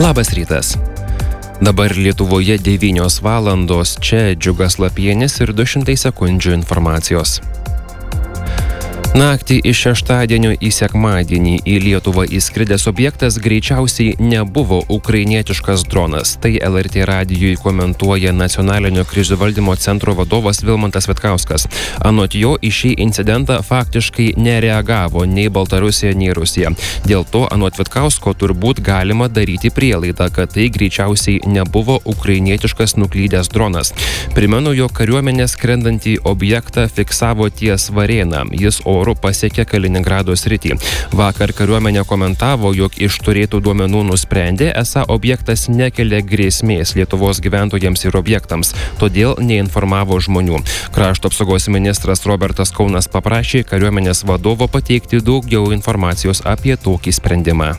Labas rytas. Dabar Lietuvoje 9 valandos, čia Džiugas Lapienis ir 200 sekundžių informacijos. Naktį iš šeštadienio į sekmadienį į Lietuvą įskridęs objektas greičiausiai nebuvo ukrainietiškas dronas. Tai LRT radijui komentuoja Nacionalinio krizių valdymo centro vadovas Vilmantas Vitkauskas. Anot jo, į šį incidentą faktiškai nereagavo nei Baltarusija, nei Rusija. Dėl to, anot Vitkausko, turbūt galima daryti prielaidą, kad tai greičiausiai nebuvo ukrainietiškas nuklydęs dronas. Primenu, jog kariuomenė skrendantį objektą fiksavo ties Varėna. Jis oru pasiekė Kaliningrado sritį. Vakar kariuomenė komentavo, jog iš turėtų duomenų nusprendė, esą objektas nekelia grėsmės Lietuvos gyventojams ir objektams, todėl neinformavo žmonių. Krašto apsaugos ministras Robertas Kaunas paprašė kariuomenės vadovo pateikti daugiau informacijos apie tokį sprendimą.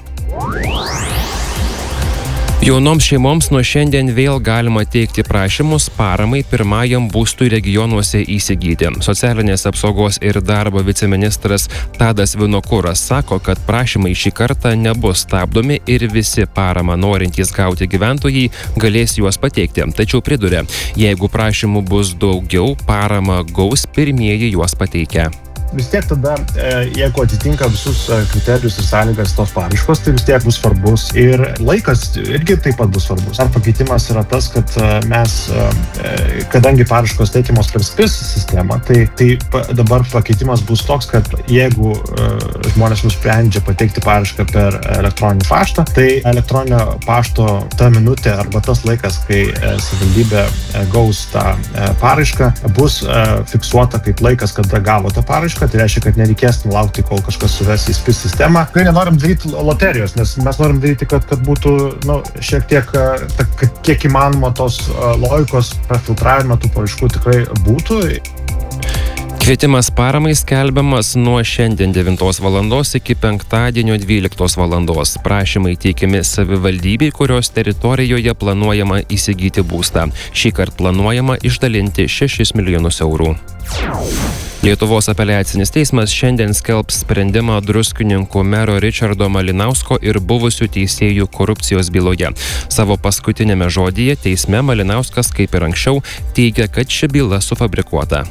Jaunoms šeimoms nuo šiandien vėl galima teikti prašymus paramai pirmajam būstui regionuose įsigyti. Socialinės apsaugos ir darbo viceministras Tadas Vinokuras sako, kad prašymai šį kartą nebus stabdomi ir visi paramą norintys gauti gyventojai galės juos pateikti. Tačiau priduria, jeigu prašymų bus daugiau, paramą gaus pirmieji juos pateikę. Vis tiek tada, jeigu atitinka visus kriterijus ir sąlygas tos paraiškos, tai vis tiek bus svarbus. Ir laikas irgi taip pat bus svarbus. Ar pakeitimas yra tas, kad mes, kadangi paraiškos teikiamos per SPIS sistemą, tai dabar pakeitimas bus toks, kad jeigu žmonės nusprendžia pateikti paraišką per elektroninį paštą, tai elektroninio pašto ta minutė arba tas laikas, kai savivaldybė gaus tą paraišką, bus fiksuota kaip laikas, kada gavo tą paraišką. Tai reiškia, kad nereikės laukti, kol kažkas suves į SPIS sistemą. Kai nenorim daryti loterijos, nes mes norim daryti, kad būtų šiek tiek, kiek įmanoma tos logikos prafiltravimo tų paraiškų tikrai būtų. Kvietimas paramai skelbiamas nuo šiandien 9 valandos iki penktadienio 12 valandos. Prašymai teikiami savivaldybei, kurios teritorijoje planuojama įsigyti būstą. Šįkart planuojama išdalinti 6 milijonus eurų. Lietuvos apeliacinis teismas šiandien skelbs sprendimą Druskininkų mero Ričardo Malinausko ir buvusių teisėjų korupcijos byloje. Savo paskutinėme žodyje teisme Malinauskas, kaip ir anksčiau, teigia, kad ši byla sufabrikuota.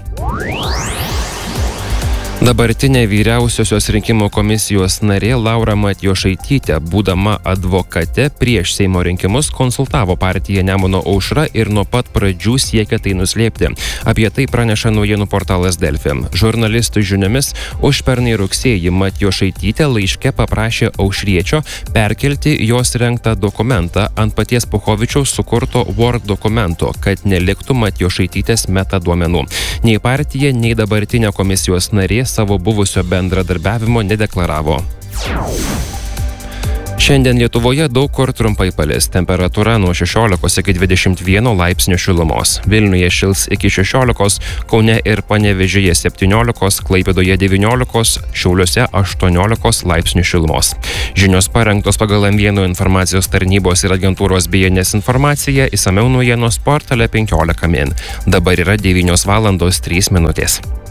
Dabartinė vyriausiosios rinkimų komisijos narė Laura Matjošaitytė, būdama advokate prieš Seimo rinkimus, konsultavo partiją Nemuno aušra ir nuo pat pradžių siekė tai nuslėpti. Apie tai praneša naujienų portalas Delfi. Žurnalistų žiniomis, užpernai rugsėjį Matjošaitytė laiške paprašė aušriečio perkelti jos rengtą dokumentą ant paties Puchovičiaus sukurto Word dokumento, kad neliktų Matjošaitytės metaduomenų. Nei partija, nei dabartinė komisijos narė savo buvusio bendradarbiavimo nedeklaravo. Šiandien Lietuvoje daug kur trumpai palis. Temperatūra nuo 16 iki 21 laipsnių šilumos. Vilniuje šils iki 16, Kaune ir Panevėžyje 17, Klaipėdoje 19, Šiauliuose 18 laipsnių šilumos. Žinios parengtos pagal M1 informacijos tarnybos ir agentūros BNS informaciją, išsamiau naujienos portale 15 min. Dabar yra 9 valandos 3 minutės.